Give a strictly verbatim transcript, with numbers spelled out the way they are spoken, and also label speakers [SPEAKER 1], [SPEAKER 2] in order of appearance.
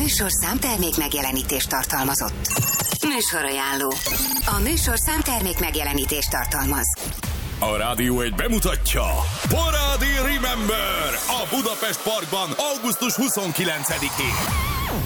[SPEAKER 1] műsorszám termék megjelenítést tartalmazott. Műsorajánló. A műsorszám termék megjelenítést tartalmaz.
[SPEAKER 2] A Rádió egy bemutatja Parádi Remember a Budapest Parkban augusztus huszonkilencedikén.